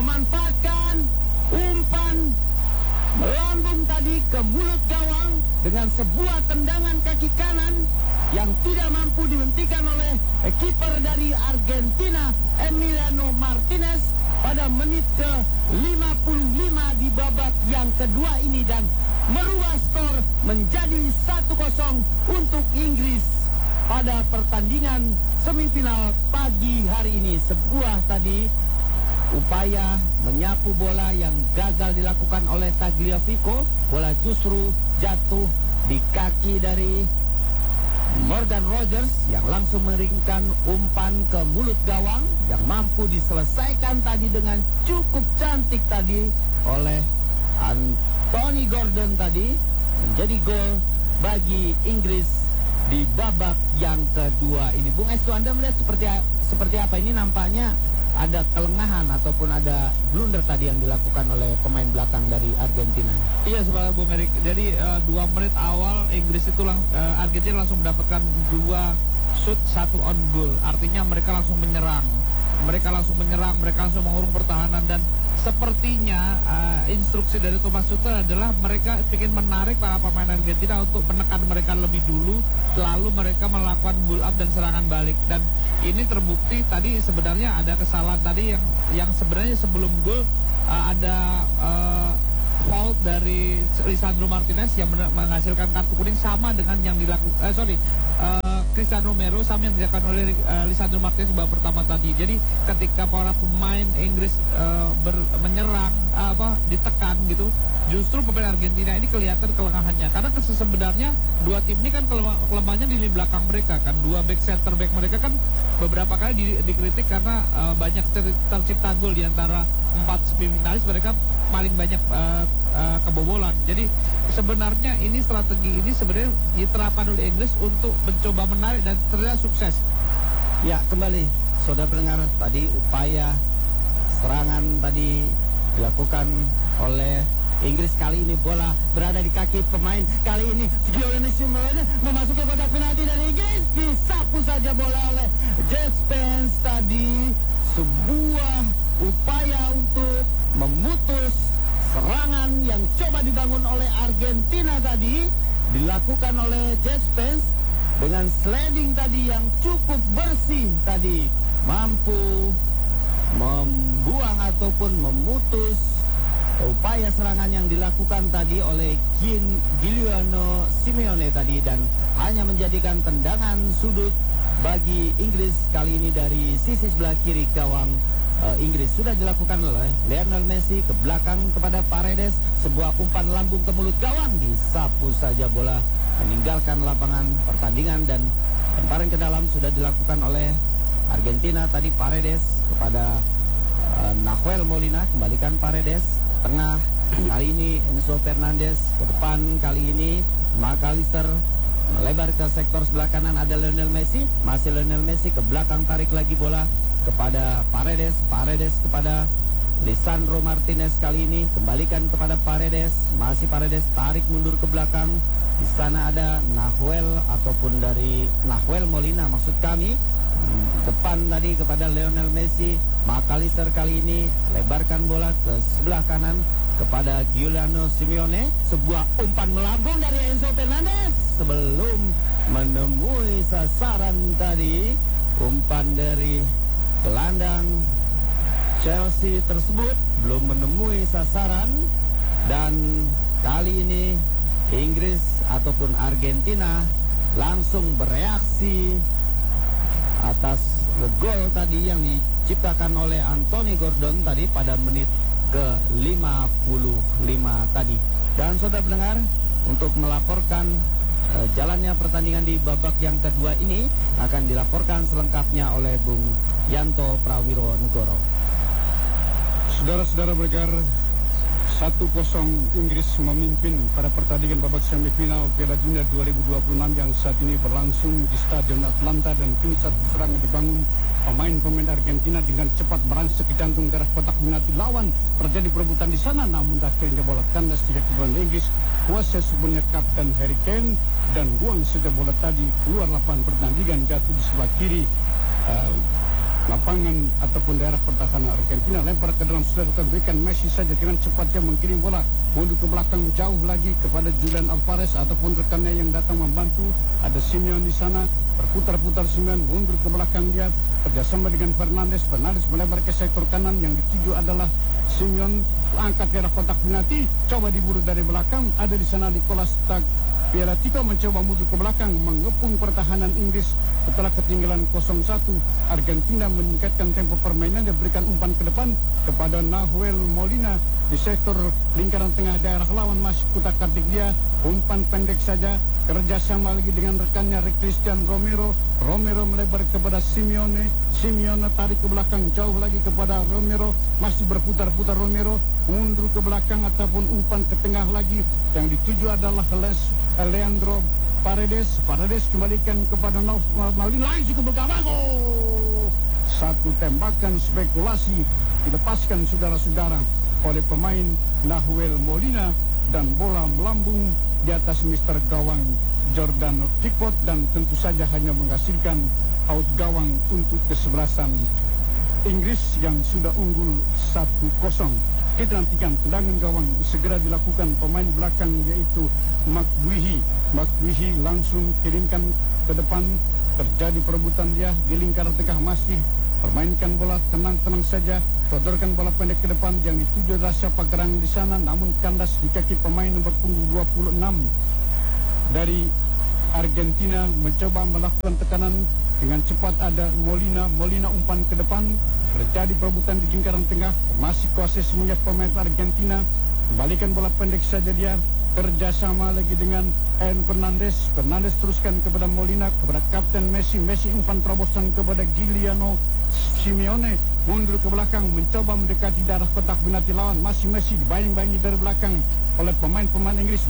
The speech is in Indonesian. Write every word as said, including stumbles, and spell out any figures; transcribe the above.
memanfaatkan umpan melambung tadi ke mulut gawang dengan sebuah tendangan kaki kanan yang tidak mampu dihentikan oleh kiper dari Argentina Emiliano Martinez pada menit ke lima puluh lima di babak yang kedua ini dan merubah skor menjadi satu kosong untuk Inggris pada pertandingan semifinal pagi hari ini. Sebuah tadi upaya menyapu bola yang gagal dilakukan oleh Tagliafico. Bola justru jatuh di kaki dari Morgan Rogers yang langsung meringkan umpan ke mulut gawang yang mampu diselesaikan tadi dengan cukup cantik tadi oleh Anthony Gordon tadi, menjadi gol bagi Inggris di babak yang kedua ini. Bung Estu, Anda melihat seperti seperti apa ini? Nampaknya ada kelengahan ataupun ada blunder tadi yang dilakukan oleh pemain belakang dari Argentina. Iya, sebagai Bung Erik. Jadi uh, dua menit awal Inggris itu lang uh, Argentina langsung mendapatkan dua shoot, satu on goal. Artinya mereka langsung menyerang. Mereka langsung menyerang, mereka langsung mengurung pertahanan dan sepertinya uh, instruksi dari Thomas Tuchel adalah mereka ingin menarik para pemain Argentina untuk menekan mereka lebih dulu, lalu mereka melakukan build up dan serangan balik. Dan ini terbukti tadi sebenarnya ada kesalahan tadi yang yang sebenarnya sebelum gol uh, ada uh, fault dari Lisandro Martinez yang menghasilkan kartu kuning sama dengan yang dilakukan eh, sorry uh, Cristiano Romero sama yang dilakukan oleh uh, Lisandro Martinez babak pertama tadi. Jadi ketika para pemain Inggris uh, ber, menyerang uh, apa ditekan gitu, justru pemain Argentina ini kelihatan kelengahannya karena sebenarnya dua tim ini kan kelemahannya di lini belakang mereka kan. Dua back center back mereka kan beberapa kali di, dikritik karena uh, banyak tercipta gol di antara empat semifinalis, mereka paling banyak uh, uh, kebobolan. Jadi sebenarnya ini strategi ini sebenarnya diterapkan oleh Inggris untuk mencoba menarik dan ternyata sukses. Ya, kembali saudara pendengar, tadi upaya serangan tadi dilakukan oleh Inggris. Kali ini bola berada di kaki pemain. Kali ini Simeone memasuki kotak penalti dari Inggris. Disapu saja bola oleh Jed Spence tadi. Sebuah upaya untuk memutus serangan yang coba dibangun oleh Argentina tadi dilakukan oleh Jed Spence dengan sliding tadi yang cukup bersih tadi, mampu membuang ataupun memutus upaya serangan yang dilakukan tadi oleh Giuliano Simeone tadi dan hanya menjadikan tendangan sudut bagi Inggris kali ini dari sisi sebelah kiri gawang uh, Inggris. Sudah dilakukan oleh Lionel Messi ke belakang kepada Paredes, sebuah umpan lambung ke mulut gawang, disapu saja bola meninggalkan lapangan pertandingan dan lemparan ke dalam sudah dilakukan oleh Argentina tadi. Paredes kepada uh, Nahuel Molina, kembalikan Paredes tengah, kali ini Enzo Fernandez ke depan, kali ini McAllister melebar ke sektor sebelah kanan, ada Lionel Messi, masih Lionel Messi ke belakang, tarik lagi bola kepada Paredes, Paredes kepada Lisandro Martinez, kali ini kembalikan kepada Paredes, masih Paredes tarik mundur ke belakang, di sana ada Nahuel ataupun dari Nahuel Molina maksud kami, depan tadi kepada Lionel Messi, McAllister kali ini lebarkan bola ke sebelah kanan kepada Giuliano Simeone, sebuah umpan melambung dari Enzo Fernandez sebelum menemui sasaran tadi. Umpan dari gelandang Chelsea tersebut belum menemui sasaran dan kali ini Inggris ataupun Argentina langsung bereaksi atas gol tadi yang diciptakan oleh Anthony Gordon tadi pada menit ke lima puluh lima tadi. Dan saudara pendengar, untuk melaporkan uh, jalannya pertandingan di babak yang kedua ini akan dilaporkan selengkapnya oleh Bung Yanto Prawiro Negoro. Saudara-saudara pendengar, satu kosong Inggris memimpin pada pertandingan babak semifinal Piala Dunia dua ribu dua puluh enam yang saat ini berlangsung di Stadion Atlanta, dan kini satu serangan dibangun pemain-pemain Argentina dengan cepat merangsek ke jantung daerah kotak penalti lawan. Terjadi perebutan di sana, namun akhirnya bola kandas tidak keluar Inggris. Kuasa sebenarnya Kapten Harry Kane dan buang saja bola tadi keluar lapangan pertandingan, jatuh di sebelah kiri uh, lapangan ataupun daerah pertahanan Argentina. Lempar ke dalam, sudah berikan Messi saja dengan cepatnya mengkirim bola mundur ke belakang jauh lagi kepada Julian Alvarez ataupun rekannya yang datang membantu. Ada Simeone di sana, berputar-putar Simeone mundur ke belakang dia kerjasama dengan Fernandes. Fernandes melebar ke sektor kanan, yang dituju adalah Simeone angkat ke arah kotak penalti, coba diburu dari belakang. Ada di sana Nicolas Tagliafico mencoba mundur ke belakang mengepung pertahanan Inggris. Setelah ketinggalan nol satu, Argentina meningkatkan tempo permainan dan berikan umpan ke depan kepada Nahuel Molina di sektor lingkaran tengah daerah lawan. Masih kutak-katik dia, umpan pendek saja, kerjasama lagi dengan rekannya Cristian Romero. Romero melebar kepada Simeone, Simeone tarik ke belakang jauh lagi kepada Romero, masih berputar-putar Romero, mundur ke belakang ataupun umpan ke tengah lagi, yang dituju adalah Les, Leandro Paredes. Paredes kembalikan kepada Nahuel, langsung ke belakang. Oh, satu tembakan spekulasi dilepaskan saudara-saudara oleh pemain Nahuel Molina, dan bola melambung di atas mister gawang Giordano Pickford, dan tentu saja hanya menghasilkan out gawang untuk kesebelasan Inggris yang sudah unggul satu kosong. Kita nantikan tendangan gawang segera dilakukan pemain belakang, yaitu McGuihi. McGuihi langsung kirimkan ke depan, terjadi perebutan dia di lingkaran tengah, masih permainkan bola tenang-tenang saja, sodorkan bola pendek ke depan, yang dituju adalah siapa gerang di sana, namun kandas di kaki pemain nomor punggung dua puluh enam dari Argentina. Mencoba melakukan tekanan dengan cepat, ada Molina. Molina umpan ke depan, terjadi perebutan di lingkaran tengah, masih kuasa semuanya pemain Argentina. Kembalikan bola pendek saja dia, kerjasama lagi dengan En Fernandes. Fernandes teruskan kepada Molina, kepada Kapten Messi. Messi umpan terobosan kepada Giuliano Simeone, mundur ke belakang mencoba mendekati darah kotak penalti lawan. Masih Messi dibayang-bayangi dari belakang oleh pemain-pemain Inggris.